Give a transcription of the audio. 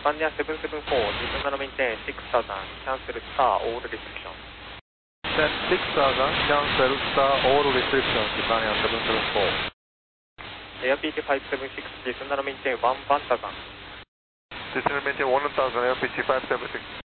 Japan 774, descend maintain 6000, cancel star, all restriction. Set 6000, cancel star, all restrictions, Japan 774. AirPT 576, descend maintain 1 Bantagan. Descend maintain 1000, AirPT 576.